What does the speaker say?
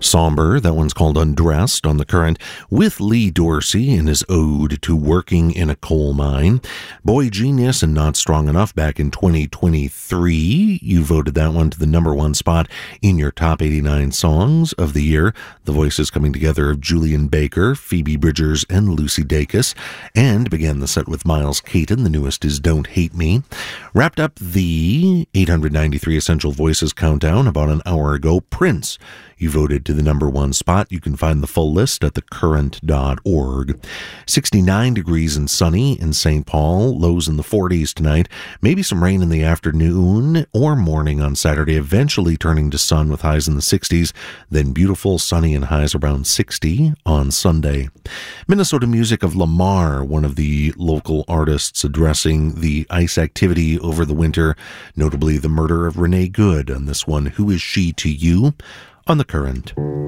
Somber, that one's called Undressed on The Current, with Lee Dorsey in his ode to working in a coal mine. Boy Genius and Not Strong Enough back in 2023. You voted that one to the number one spot in your top 89 songs of the year. The voices coming together of Julian Baker, Phoebe Bridgers, and Lucy Dacus, and began the set with Miles Caton. The newest is Don't Hate Me. Wrapped up the 893 Essential Voices countdown about an hour ago, Prince. You voted to the number one spot. You can find the full list at thecurrent.org. 69 degrees and sunny in St. Paul. Lows in the 40s tonight. Maybe some rain in the afternoon or morning on Saturday, eventually turning to sun with highs in the 60s. Then beautiful, sunny, and highs around 60 on Sunday. Minnesota Music of Lamar, one of the local artists addressing the ICE activity over the winter, notably the murder of Renee Good on this one, Who Is She to You? On The Current.